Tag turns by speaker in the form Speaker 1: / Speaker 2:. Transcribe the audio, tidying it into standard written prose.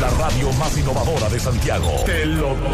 Speaker 1: La radio más innovadora de Santiago. Te lo